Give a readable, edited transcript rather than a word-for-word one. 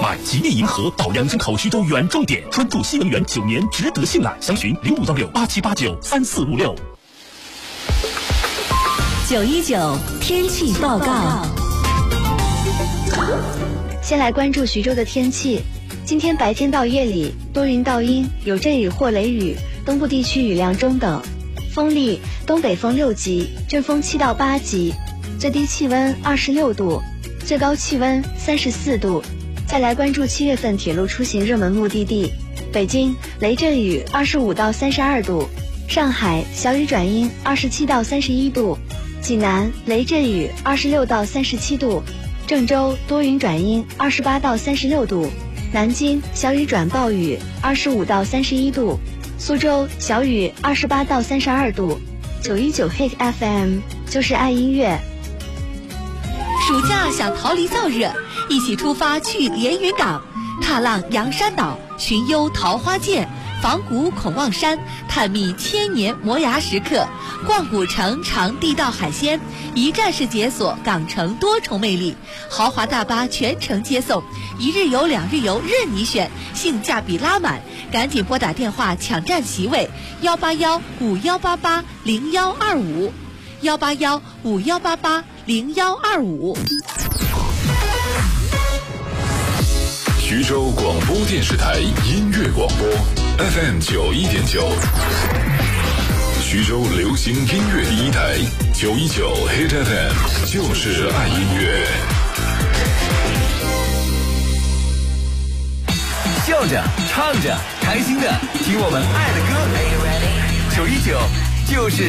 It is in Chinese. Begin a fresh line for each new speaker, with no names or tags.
买吉利银河到良津口徐州远重点，专注新能源9年，值得信赖。详询056687893456。
919天气报告。
先来关注徐州的天气。今天白天到夜里多云到阴，有阵雨或雷雨，东部地区雨量中等，风力东北风6级，阵风7到8级，最低气温26度，最高气温34度。再来关注7月份铁路出行热门目的地：北京雷阵雨25到32度，上海小雨转阴27到31度，济南雷阵雨26到37度，郑州多云转阴28到36度，南京小雨转暴雨25到31度，苏州小雨28到32度。919 Hit FM 就是爱音乐。
暑假想逃离燥热，一起出发去连云港，踏浪洋山岛，寻幽桃花涧，访古孔望山，探秘千年磨牙时刻，逛古城尝地道海鲜，一站式解锁港城多重魅力，豪华大巴全程接送，1日游2日游任你选，性价比拉满，赶紧拨打电话抢占席位，18151880125，18151880125。
徐州广播电视台音乐广播 FM91.9，徐州流行音乐第一台919 Hit FM 就是爱音乐。
笑着唱着开心的听我们爱的歌，919就是